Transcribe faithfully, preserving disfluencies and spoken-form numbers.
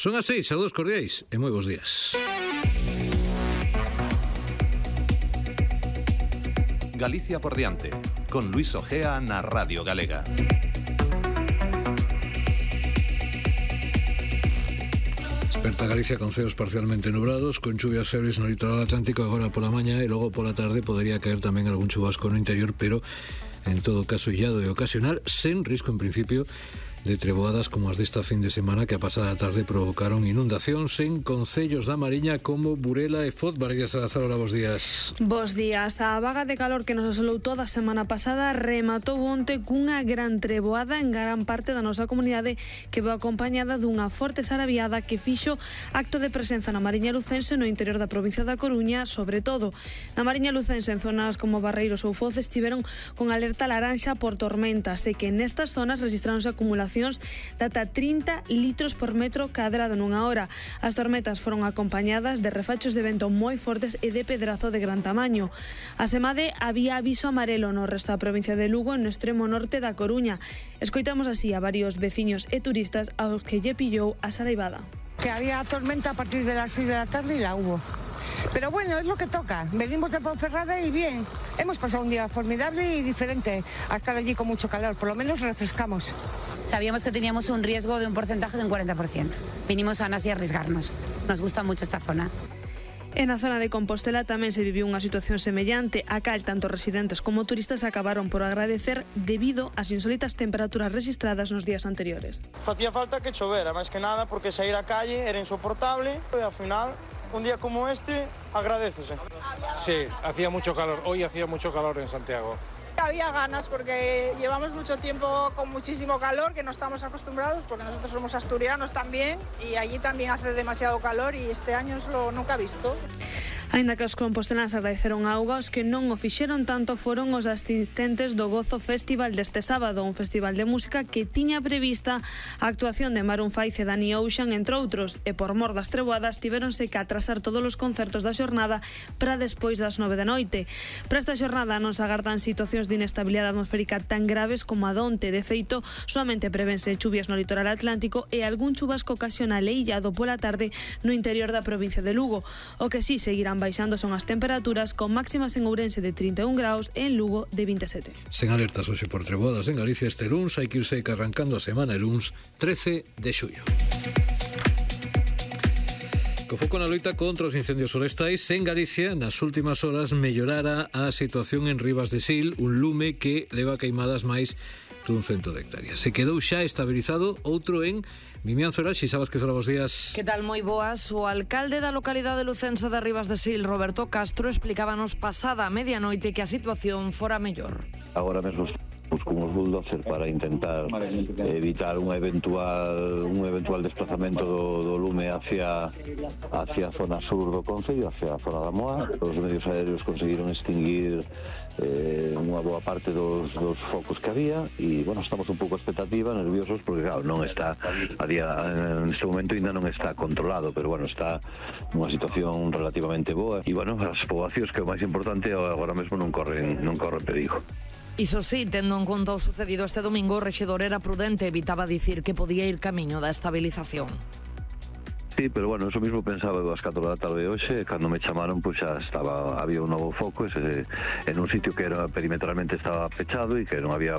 Son as seis, saúdos cordiais e moi bons días. Galicia por diante, con Luis Ojea na Radio Galega. Desperta Galicia con ceos parcialmente nubrados, con chuvias febles no litoral atlántico agora pola mañá e logo pola tarde podería caer tamén algún chubasco no interior, pero en todo caso illado e ocasional, sen risco en principio de treboadas como as desta fin de semana que a pasada tarde provocaron inundacións en concellos da Mariña como Burela e Foz. Barriga Salazar, hola, bos días. Bos días. A vaga de calor que nos asolou toda a semana pasada rematou onte cunha gran treboada en gran parte da nosa comunidade que veu acompañada dunha forte sarabiada que fixo acto de presenza na Mariña Lucense no interior da provincia da Coruña, sobre todo. Na Mariña Lucense, en zonas como Barreiros ou Foz, estiveron con alerta laranxa por tormentas e que nestas zonas registraronse acumulacións de ata trinta litros por metro cadrado nunha hora. As tormentas foron acompañadas de refachos de vento moi fortes e de pedrazo de gran tamaño. Asemade, había aviso amarelo no resto da provincia de Lugo no extremo norte da Coruña. Escoitamos así a varios veciños e turistas aos que lle pillou a saraivada. Que había tormenta a partir de las seis de la tarde y la hubo. Pero bueno, es lo que toca. Venimos de Ponferrada y bien. Hemos pasado un día formidable y diferente a estar allí con mucho calor. Por lo menos refrescamos. Sabíamos que teníamos un riesgo de un porcentaje de un cuarenta por ciento. Vinimos a Anas y a arriesgarnos. Nos gusta mucho esta zona. En a zona de Compostela tamén se viviu unha situación semellante, a cal tanto residentes como turistas acabaron por agradecer debido ás insólitas temperaturas registradas nos días anteriores. Facía falta que chovera, máis que nada, porque sair á calle era insoportable e ao final, un día como este, agradécese. Sí, hacía mucho calor, hoy hacía mucho calor en Santiago. Había ganas porque llevamos mucho tiempo con muchísimo calor, que no estamos acostumbrados, porque nosotros somos asturianos también y allí también hace demasiado calor y este año es lo nunca visto. Aínda que os compostelanos agradeceron a auga, os que non o fixeron tanto foron os asistentes do Gozo Festival deste sábado, un festival de música que tiña prevista a actuación de Maroon five e Danny Ocean, entre outros, e por mor das treboadas tiveronse que atrasar todos os concertos da xornada para despois das nove da noite. Para esta xornada non se agardan situacións de inestabilidade atmosférica tan graves como a donte. De feito, solamente prevense chuvias no litoral atlántico e algún chubasco ocasional e illado pola tarde no interior da provincia de Lugo. O que sí seguirán baixando son as temperaturas, con máximas en Ourense de trinta e un graus e en Lugo de vinte e sete. Sen alertas hoxe por treboadas en Galicia este luns, hai que irse arrancando a semana el luns trece de xullo. Co foco na loita contra os incendios forestais en Galicia, nas últimas horas mellorara a situación en Rivas de Sil, un lume que leva queimadas máis dun cento de hectáreas. Se quedou xa estabilizado outro en Vimianzo Eraxi. Sabes que son os días. Que tal, moi boas. O alcalde da localidade lucense de Rivas de Sil, Roberto Castro, explicábanos pasada a medianoite que a situación fora mellor. Agora mesmo estamos con os bulldozer para intentar evitar un eventual un eventual desplazamento do, do lume hacia hacia a zona sur do concello, hacia a zona da Moa. Os medios aéreos conseguiron extinguir eh, unha boa parte dos, dos focos que había e, bueno, estamos un pouco expectativa, nerviosos, porque, claro, non está a día, en este momento ainda non está controlado, pero, bueno, está nunha situación relativamente boa e, bueno, as poboacións, que é o máis importante, agora mesmo non corren, non corren perigo. Iso sí, tendo en conta o sucedido este domingo, o rexedor era prudente, evitaba dicir que podía ir camiño da estabilización. Sí, pero bueno, eso mismo pensaba das catro da tarde hoxe, cando me chamaron, pois xa estaba, había un novo foco ese, en un sitio que era perimetralmente estaba pechado e que non había